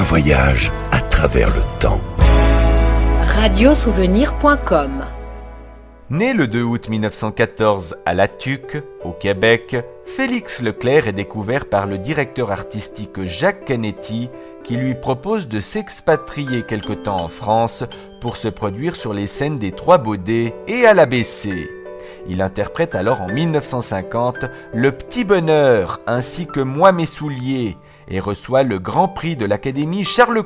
voyage à travers le temps. Radiosouvenir.com. Né le 2 août 1914 à La Tuque, au Québec, Félix Leclerc est découvert par le directeur artistique Jacques Canetti qui lui propose de s'expatrier quelque temps en France pour se produire sur les scènes des Trois Baudets et à l'ABC. Il interprète alors en 1950 Le Petit Bonheur ainsi que Moi mes souliers et reçoit le Grand Prix de l'Académie Charles